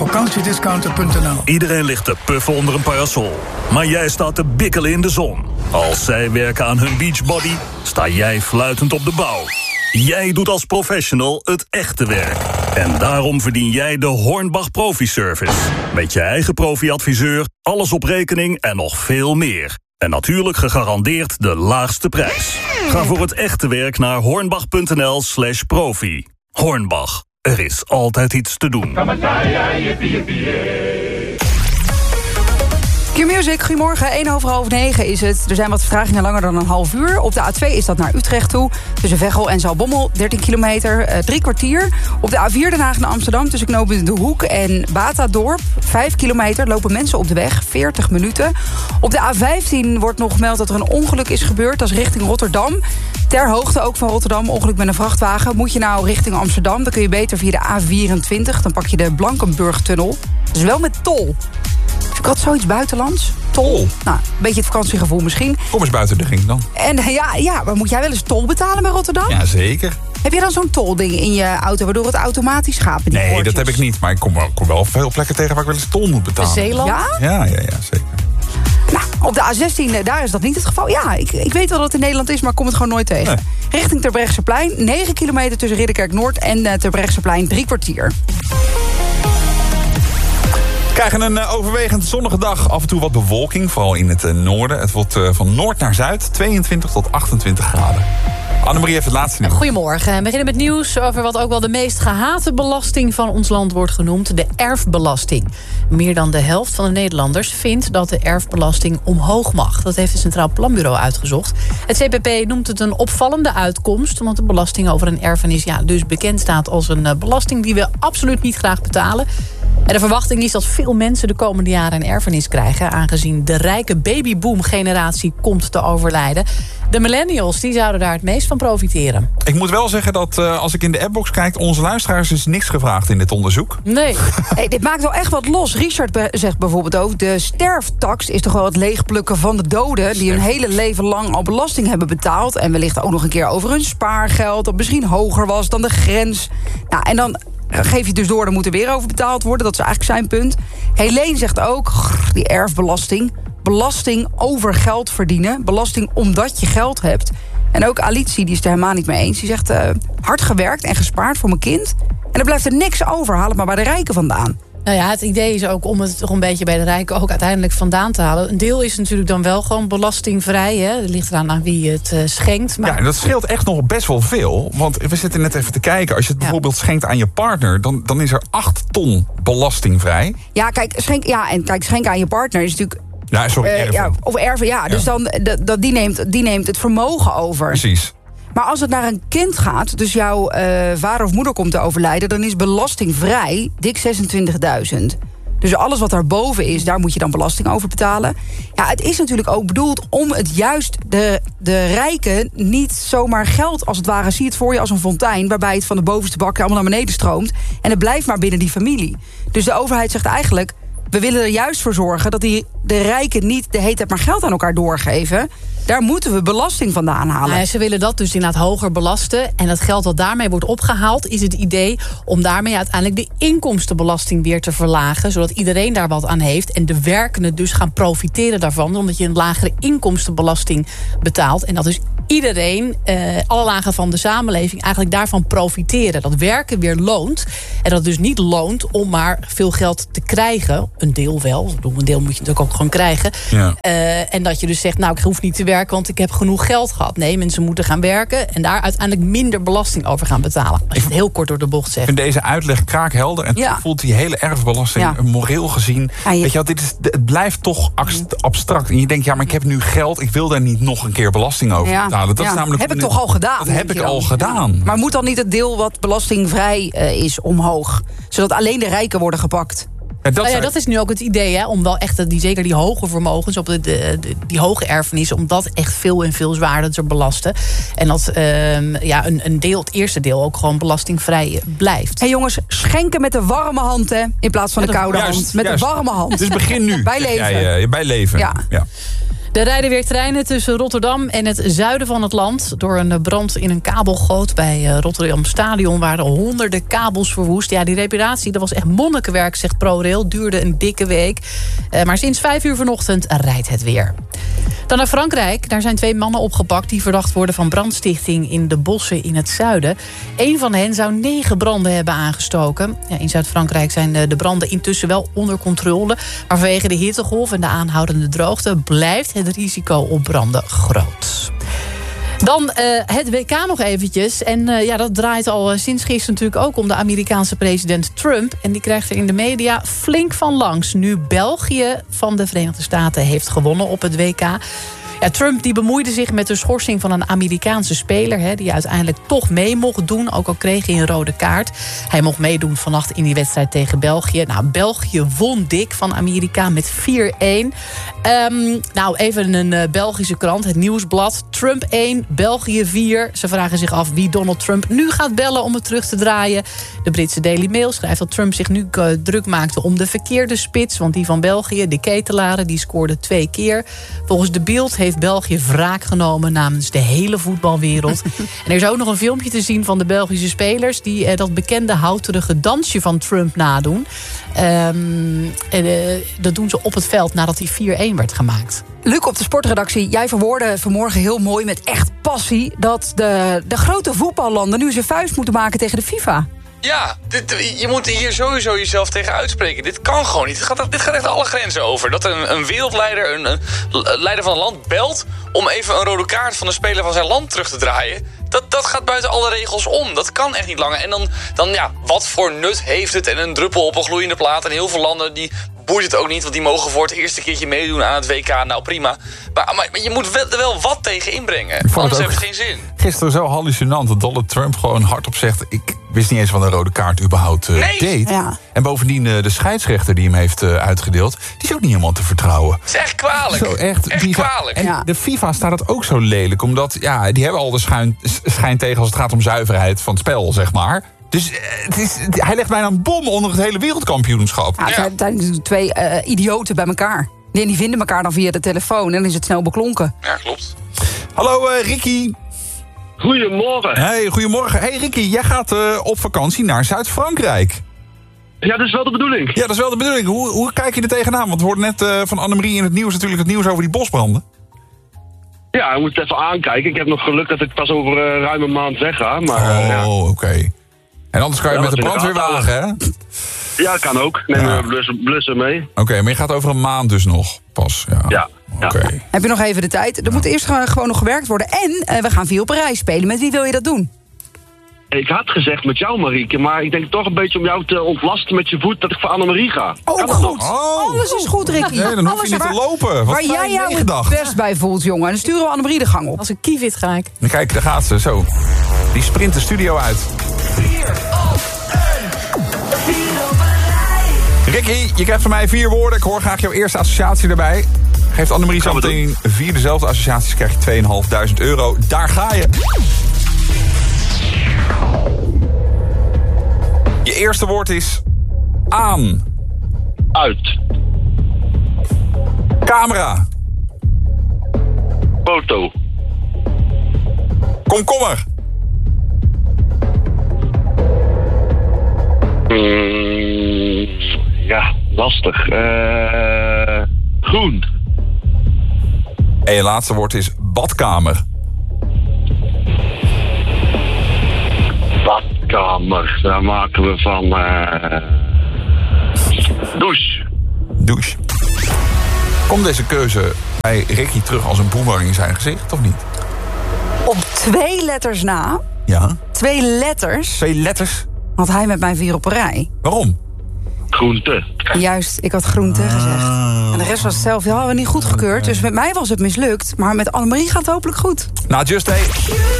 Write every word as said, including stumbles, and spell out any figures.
vakantiediscounter punt n l. Iedereen ligt te puffen onder een parasol. Maar jij staat te bikkelen in de zon. Als zij werken aan hun beachbody, sta jij fluitend op de bouw. Jij doet als professional het echte werk. En daarom verdien jij de Hornbach Profi Service. Met je eigen profi-adviseur, alles op rekening en nog veel meer. En natuurlijk gegarandeerd de laagste prijs. Ga voor het echte werk naar hornbach punt n l slash profi. Hornbach, er is altijd iets te doen. Q-Music, goedemorgen. één over half negen is het. Er zijn wat vertragingen langer dan een half uur. Op de A twee is dat naar Utrecht toe. Tussen Veghel en Zaltbommel, dertien kilometer, uh, drie kwartier. Op de A vier Den Haag naar Amsterdam tussen knooppunt De Hoek en Batadorp. vijf kilometer, lopen mensen op de weg, veertig minuten. Op de A vijftien wordt nog gemeld dat er een ongeluk is gebeurd. Dat is richting Rotterdam. Ter hoogte ook van Rotterdam, ongeluk met een vrachtwagen. Moet je nou richting Amsterdam, dan kun je beter via de A vierentwintig. Dan pak je de Blankenburg-tunnel. Dus wel met tol. Ik had zoiets buitenlands. Tol. Oh. Nou, een beetje het vakantiegevoel misschien. Kom eens buiten de ring dan. En ja, ja, maar moet jij wel eens tol betalen bij Rotterdam? Ja, zeker. Heb je dan zo'n tolding in je auto waardoor het automatisch gaat? Met die nee, poortjes? Dat heb ik niet. Maar ik kom, kom wel veel plekken tegen waar ik wel eens tol moet betalen. Zeeland? Ja? Ja, ja, ja, zeker. Nou, op de A zestien, daar is dat niet het geval. Ja, ik, ik weet wel dat het in Nederland is, maar ik kom het gewoon nooit tegen. Nee. Richting Terbrechtseplein, negen kilometer tussen Ridderkerk Noord en uh, Terbrechtseplein, drie kwartier. We krijgen een uh, overwegend zonnige dag. Af en toe wat bewolking, vooral in het uh, noorden. Het wordt uh, van noord naar zuid, tweeëntwintig tot achtentwintig graden. Annemarie heeft het laatste nieuws. Goedemorgen. We beginnen met nieuws over wat ook wel de meest gehate belasting van ons land wordt genoemd. De erfbelasting. Meer dan de helft van de Nederlanders vindt dat de erfbelasting omhoog mag. Dat heeft het Centraal Planbureau uitgezocht. Het C P P noemt het een opvallende uitkomst, omdat de belasting over een erfenis ja, dus bekend staat als een uh, belasting die we absoluut niet graag betalen. En de verwachting is dat veel mensen de komende jaren een erfenis krijgen, aangezien de rijke babyboom-generatie komt te overlijden. De millennials die zouden daar het meest van profiteren. Ik moet wel zeggen dat uh, als ik in de appbox kijk, onze luisteraars is niks gevraagd in dit onderzoek. Nee. Hey, dit maakt wel echt wat los. Richard be- zegt bijvoorbeeld ook, de sterftax is toch wel het leegplukken van de doden die hun hele leven lang al belasting hebben betaald. En wellicht ook nog een keer over hun spaargeld, dat misschien hoger was dan de grens. Nou, en dan geef je dus door, er moet er weer over betaald worden. Dat is eigenlijk zijn punt. Helene zegt ook, grrr, die erfbelasting. Belasting over geld verdienen. Belasting omdat je geld hebt. En ook Alitie, die is het er helemaal niet mee eens. Die zegt, uh, hard gewerkt en gespaard voor mijn kind. En er blijft er niks over. Haal het maar bij de rijken vandaan. Nou ja, het idee is ook om het toch een beetje bij de rijken ook uiteindelijk vandaan te halen. Een deel is natuurlijk dan wel gewoon belastingvrij. Hè? Het ligt eraan aan wie het uh, schenkt. Maar... Ja, dat scheelt echt nog best wel veel. Want we zitten net even te kijken. Als je het bijvoorbeeld ja. schenkt aan je partner, dan, dan is er acht ton belastingvrij. Ja, kijk, schenk, ja, en kijk, schenken aan je partner is natuurlijk... Ja, sorry, erven. Uh, ja, of erven, ja. ja. Dus dan, dat, die, neemt, die neemt het vermogen over. Precies. Maar als het naar een kind gaat, dus jouw uh, vader of moeder komt te overlijden, dan is belastingvrij dik zesentwintigduizend. Dus alles wat daarboven is, daar moet je dan belasting over betalen. Ja, het is natuurlijk ook bedoeld om het juist de, de rijken niet zomaar geld, als het ware, zie het voor je als een fontein, waarbij het van de bovenste bak allemaal naar beneden stroomt. En het blijft maar binnen die familie. Dus de overheid zegt eigenlijk, we willen er juist voor zorgen dat die, de rijken niet de hele tijd maar geld aan elkaar doorgeven. Daar moeten we belasting vandaan halen. Nou ja, ze willen dat dus inderdaad hoger belasten. En het geld dat daarmee wordt opgehaald, is het idee om daarmee uiteindelijk de inkomstenbelasting weer te verlagen, zodat iedereen daar wat aan heeft. En de werkenden dus gaan profiteren daarvan, omdat je een lagere inkomstenbelasting betaalt. En dat dus iedereen, eh, alle lagen van de samenleving, eigenlijk daarvan profiteren. Dat werken weer loont. En dat het dus niet loont om maar veel geld te krijgen. Een deel wel. Een deel moet je natuurlijk ook gewoon krijgen. Ja. Uh, en dat je dus zegt, nou, ik hoef niet te werken, want ik heb genoeg geld gehad. Nee, mensen moeten gaan werken en daar uiteindelijk minder belasting over gaan betalen. Als je het heel kort door de bocht zegt. Ik vind deze uitleg kraakhelder. En ja. voelt die hele erfbelasting, ja. moreel gezien. Ja, je... Weet je wel, dit is, het blijft toch abstract. En je denkt, ja, maar ik heb nu geld, ik wil daar niet nog een keer belasting over ja. betalen. Dat ja. is namelijk heb ik toch al gedaan. Dat heb ik al gedaan. Ja. Maar moet dan niet het deel wat belastingvrij uh, is omhoog? Zodat alleen de rijken worden gepakt? Ja, dat, nou ja, dat is nu ook het idee, hè, om wel echt die, zeker die hoge vermogens, op de, de, de, die hoge erfenissen, om dat echt veel en veel zwaarder te belasten. En dat uh, ja, een, een deel, het eerste deel ook gewoon belastingvrij blijft. Hé hey jongens, schenken met de warme hand, hè, in plaats van ja, de koude juist, hand. Met juist. de warme hand. Dus begin nu. Bij leven. Ja, ja, bij leven. Ja. ja. Er rijden weer treinen tussen Rotterdam en het zuiden van het land. Door een brand in een kabelgoot bij Rotterdam Stadion waren honderden kabels verwoest. Ja, die reparatie, dat was echt monnikenwerk, zegt ProRail. Duurde een dikke week. Maar sinds vijf uur vanochtend rijdt het weer. Dan naar Frankrijk. Daar zijn twee mannen opgepakt die verdacht worden van brandstichting in de bossen in het zuiden. Eén van hen zou negen branden hebben aangestoken. Ja, in Zuid-Frankrijk zijn de branden intussen wel onder controle. Maar vanwege de hittegolf en de aanhoudende droogte blijft het risico op branden groot. Dan uh, het W K nog eventjes. En uh, ja, dat draait al uh, sinds gisteren natuurlijk ook om de Amerikaanse president Trump. En die krijgt er in de media flink van langs. Nu België van de Verenigde Staten heeft gewonnen op het W K. Ja, Trump die bemoeide zich met de schorsing van een Amerikaanse speler, Hè, die uiteindelijk toch mee mocht doen, ook al kreeg hij een rode kaart. Hij mocht meedoen vannacht in die wedstrijd tegen België. Nou, België won dik van Amerika met vier-een. Um, nou, even een uh, Belgische krant, het Nieuwsblad. Trump één, België vier. Ze vragen zich af wie Donald Trump nu gaat bellen om het terug te draaien. De Britse Daily Mail schrijft dat Trump zich nu uh, druk maakte om de verkeerde spits. Want die van België, de Ketelaren, die scoorde twee keer. Volgens de Bild heeft België wraak genomen namens de hele voetbalwereld. En er is ook nog een filmpje te zien van de Belgische spelers die uh, dat bekende houterige dansje van Trump nadoen. Um, en, uh, dat doen ze op het veld nadat hij vier-een werd gemaakt. Luc, op de sportredactie, jij verwoordde vanmorgen heel mooi met echt passie dat de, de grote voetballanden nu zijn vuist moeten maken tegen de FIFA. Ja, dit, je moet hier sowieso jezelf tegen uitspreken. Dit kan gewoon niet. Dit gaat, dit gaat echt alle grenzen over. Dat een, een wereldleider, een, een leider van een land belt om even een rode kaart van de speler van zijn land terug te draaien. Dat, dat gaat buiten alle regels om. Dat kan echt niet langer. En dan, dan ja, wat voor nut heeft het? En een druppel op een gloeiende plaat. En heel veel landen die boeit het ook niet, want die mogen voor het eerste keertje meedoen aan het W K. Nou, prima. Maar, maar, maar je moet wel, er wel wat tegen inbrengen. Anders heeft het geen zin. Gisteren zo hallucinant dat Donald Trump gewoon hardop zegt, ik wist niet eens wat een rode kaart überhaupt uh, nee. deed. Ja. En bovendien uh, de scheidsrechter die hem heeft uh, uitgedeeld, die is ook niet helemaal te vertrouwen. Het is echt kwalijk. Zo, echt, echt FIFA, kwalijk. En ja. de FIFA staat het ook zo lelijk, omdat ja, die hebben al de schuin, schijn tegen als het gaat om zuiverheid van het spel, zeg maar. Dus het is, hij legt bijna een bom onder het hele wereldkampioenschap. Ja, het zijn ja. twee uh, idioten bij elkaar. En die vinden elkaar dan via de telefoon en dan is het snel beklonken. Ja, klopt. Hallo uh, Ricky. Goedemorgen. Hey, goedemorgen. Hey Ricky, jij gaat uh, op vakantie naar Zuid-Frankrijk. Ja, dat is wel de bedoeling. Ja, dat is wel de bedoeling. Hoe, hoe kijk je er tegenaan? Want we hoorden net uh, van Annemarie in het nieuws natuurlijk het nieuws over die bosbranden. Ja, ik moet het even aankijken. Ik heb nog geluk dat ik pas over uh, ruim een maand wegga. Maar, oh, uh, ja. oké. Okay. En anders kan je ja, met de brandweerwagen, hè? Ja, kan ook. Neem ja. blussen, blussen mee. Oké, okay, maar je gaat over een maand dus nog pas. Ja. ja. Oké. Okay. Heb je nog even de tijd? Er ja. moet eerst gewoon nog gewerkt worden. En uh, we gaan veel Parijs spelen. Met wie wil je dat doen? Ik had gezegd met jou, Marieke, maar ik denk toch een beetje om jou te ontlasten met je voet dat ik voor Annemarie ga. Oh, kan goed. Oh. Alles is goed, Ricky. Nee, dan hoef Alles je niet waar, te lopen. Wat waar jij jou het best bij voelt, jongen. En dan sturen we Annemarie de gang op. Als een kievit ga ik. Dan kijk, daar gaat ze. Zo. Die sprint de studio uit. vier op één. Ricky, je krijgt van mij vier woorden. Ik hoor graag jouw eerste associatie erbij. Geeft Annemarie zo meteen vier dezelfde associaties, krijg je tweeduizend vijfhonderd euro. Daar ga je. Je eerste woord is aan. Uit. Camera. Foto. Komkommer. Mm, ja, lastig. Uh, groen. En je laatste woord is badkamer. Badkamer, daar maken we van uh, douche. Douche. Komt deze keuze bij Ricky terug als een boemerang in zijn gezicht, of niet? Op twee letters na. Ja. Twee letters. Twee letters. Had hij met mij vier op een rij. Waarom? Groente. Juist, ik had groente gezegd. En de rest was het zelf, ja, hadden we niet goedgekeurd. Dus met mij was het mislukt. Maar met Annemarie gaat het hopelijk goed. Nou, Just Hey.